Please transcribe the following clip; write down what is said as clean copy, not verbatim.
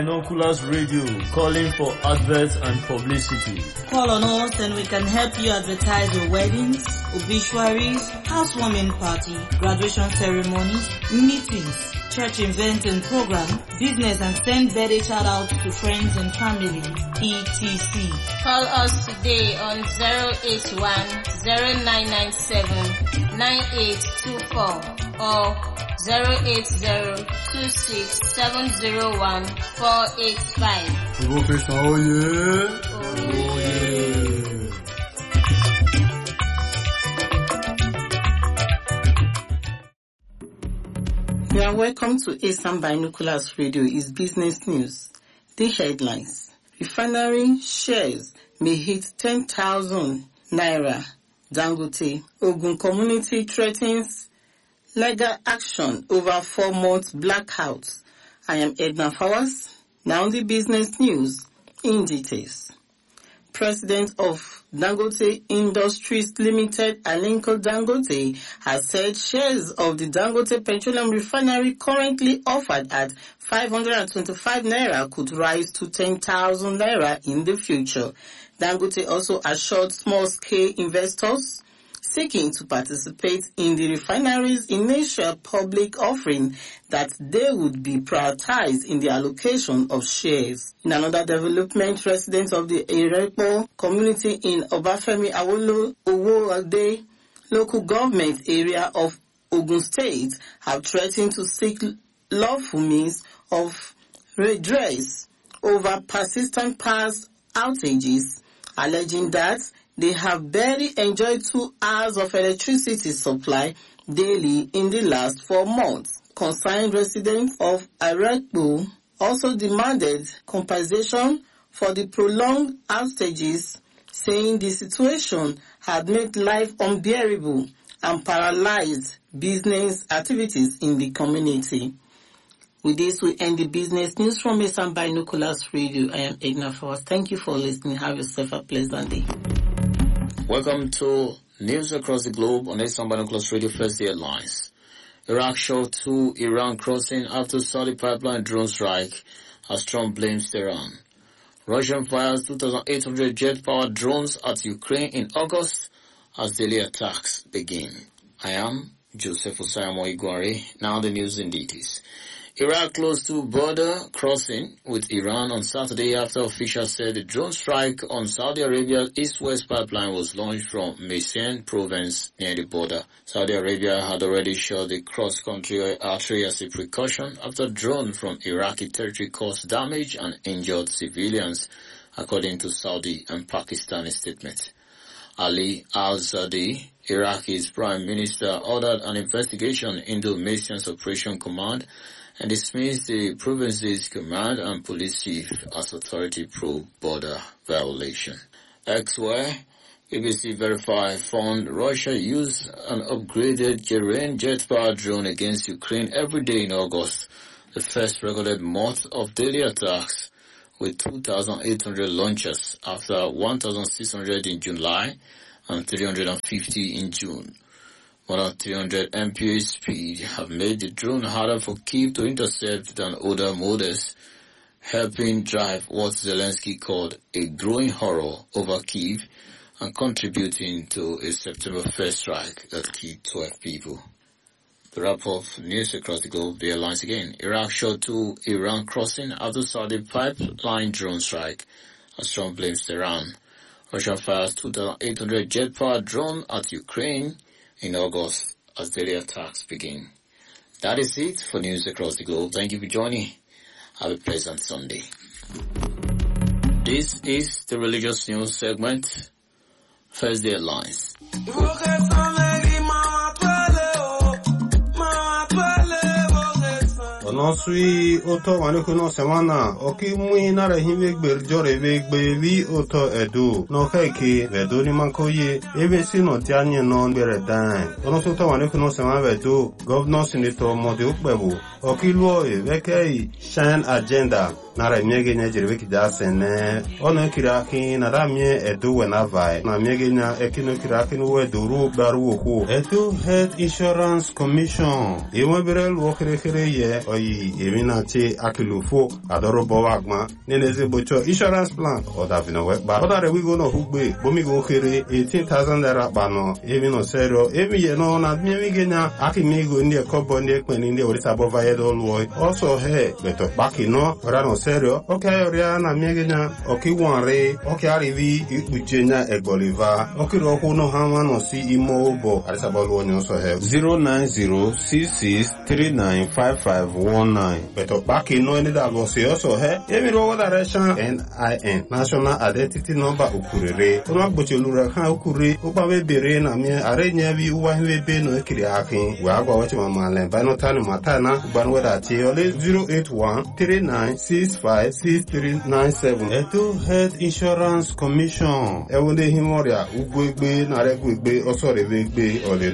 Binoculars Radio, calling for adverts and publicity. Call on us and we can help you advertise your weddings, obituaries, housewarming party, graduation ceremonies, meetings, church events and program, business and send birthday shout-outs to friends and family, etc. Call us today on 081-0997-9824 or 080-26-701-485. Professional, yeah. Oh, yeah. You are welcome to ASAM Binoculars Radio. It's business news. The headlines. Refinery shares may hit 10,000 naira. Dangote. Ogun community threatens legal action over 4 months blackouts. I am Edna Fawaz. Now the business news in details. President of Dangote Industries Limited, Aliko Dangote, has said shares of the Dangote Petroleum Refinery currently offered at 525 naira could rise to 10,000 naira in the future. Dangote also assured small-scale investors seeking to participate in the refinery's initial public offering that they would be prioritized in the allocation of shares. In another development, residents of the Irepo community in Obafemi Awolowo Owode local government area of Ogun State have threatened to seek lawful means of redress over persistent past outages, alleging that they have barely enjoyed 2 hours of electricity supply daily in the last 4 months. Concerned residents of Irepo also demanded compensation for the prolonged outages, saying the situation had made life unbearable and paralyzed business activities in the community. With this, we end the business news from ASAM Binoculars Radio. I am Edna Fawaz. Thank you for listening. Have yourself a pleasant day. Welcome to News Across the Globe on ASAM Binoculars Radio. First headlines. Iraq shot 2 Iran crossing after Saudi pipeline drone strike as Trump blames Tehran. Russia fires 2,800 jet-powered drones at Ukraine in August as daily attacks begin. I am Joseph Osayamo Iguare. Now the news in details. Iraq closed to border crossing with Iran on Saturday after officials said the drone strike on Saudi Arabia's east-west pipeline was launched from Maysan province near the border. Saudi Arabia had already shut the cross-country artery as a precaution after drone from Iraqi territory caused damage and injured civilians, according to Saudi and Pakistani statements. Ali al-Zadi, Iraqi's prime minister, ordered an investigation into Maysan's Operation Command and dismissed the province's command and police chief as authority probe border violation. Elsewhere, BBC Verify found Russia used an upgraded Terran jet-powered drone against Ukraine every day in August, the first recorded month of daily attacks, with 2,800 launches after 1,600 in July and 350 in June. More than 300 mph speed have made the drone harder for Kyiv to intercept than other models, helping drive what Zelensky called a growing horror over Kyiv and contributing to a September 1st strike that killed 12 people. To wrap up news across the globe, the headlines again. Iraq shot 2 Iran crossing after Saudi pipeline drone strike as Trump blames Tehran. Russia fires 2,800 jet-powered drone at Ukraine in August as daily attacks begin. That is it for news across the globe. Thank you for joining. Have a pleasant Sunday. This is the religious news segment. First the headlines. Onosui oto wanukuno semana oki mui nara hime gberjore begbevi oto edu no keke vedo ni mankoye ebe sino tianye no bere dan onosu to wanukuno semana vedo governor senator mode ukbebu oki luo e vekei shine agenda nara miege nya jerebe kidasene ono kiraki nara mie edu wena vai na miege nya ekino kiraki no eduru baru oku edu Health Insurance Commission iwe berel wokere ye oyi emina che akilufo adoro bowagma neneze bocho insurance plan oda vino we ba oda re we go no hugbe bomi go kere 18,000 naira bano emino serio emi ye no na miege nya akimigo ndi kobo ndi ekpeni ndi orisa bova ye do luo also he beto baki no ora no serio okay ora na miege nya okiwanre okay arivi ikujenya egboliva okiro ku no hanwa no si imo obo arisa bolu onyo so he 09066395519 beto baki no any da go se also he emi ro direction NIN national identity number ukurere ono agboche lura kan ukure opa we bere na mi arenya bi uwa we be no ekiri akin we agwa wachi mama len ba no tanu matana gban we da ti ole 08139656397 eto Health Insurance Commission ewonde himoria ugwegbe na regwegbe osore wegbe ole